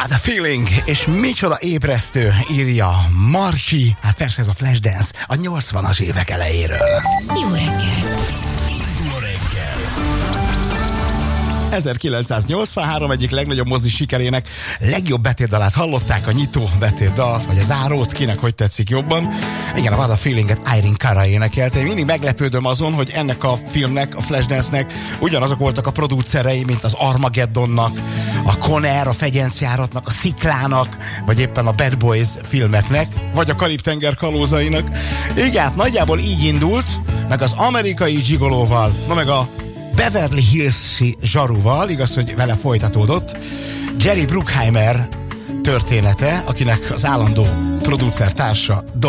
What a feeling, és micsoda ébresztő, írja Marcsi. Hát persze ez a Flashdance a 80-as évek elejéről. Jó reggelt! 1983 egyik legnagyobb mozi sikerének legjobb betétdalát hallották, a nyitó betétdalt, vagy a zárót, kinek hogy tetszik jobban. Igen, a What a Feeling-et Irene Cara énekelte. Én mindig meglepődöm azon, hogy ennek a filmnek, a Flashdance-nek ugyanazok voltak a producerei, mint az Armageddonnak, a Conner, a Fegyencjáratnak, a Sziklának, vagy éppen a Bad Boys filmeknek, vagy a Karib-tenger kalózainak. Igen, nagyjából így indult, meg az Amerikai Gigolóval, na meg a Beverly Hills-i zsaruval, igaz, hogy vele folytatódott, Jerry Bruckheimer története, akinek az állandó producer társa